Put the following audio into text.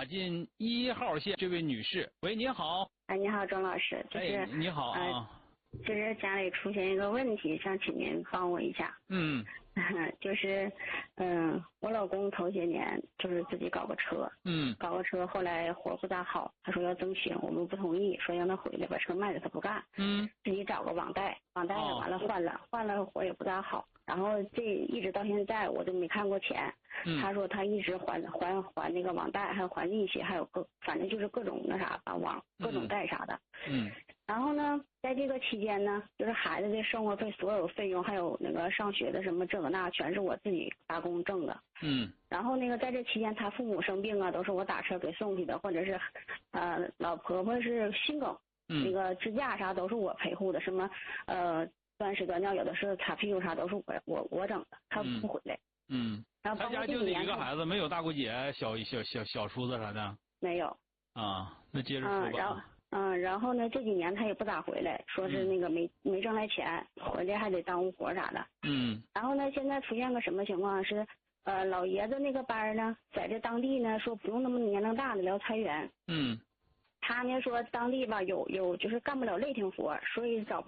进1号线这位女士，喂，您好。 哎，你好，钟老师， 你好啊。 就是家里出现一个问题，想请您帮我一下。就是我老公头些年就是自己搞个车，后来活不咋好，他说要增薪，我们不同意，说让他回来把车卖了，他不干，自己找个网贷完了换了活也不咋好，然后这一直到现在我都没看过钱，他说他一直还那个网贷，还有还利息，还有反正就是各种那啥吧，各种贷啥的，然后呢，在这个期间呢，就是孩子的生活费所有费用，还有那个上学的什么这个那，全是我自己打工挣的。然后那个在这期间，他父母生病啊，都是我打车给送去的，或者是老婆婆是心梗，那个支架啥都是我陪护的，什么断屎断尿，有的是擦屁股啥都是我整的，他不回来。然后他家就这一个孩子，没有大姑姐、小叔子啥的。没有。啊，那接着说吧。 然后呢，这几年他也不咋回来，说是那个没挣来钱，回来还得耽误活啥的。然后呢，现在出现个什么情况是，老爷子那个班呢，在这当地呢说不用那么年龄大的要裁员。他呢说当地吧有就是干不了累挺活，所以找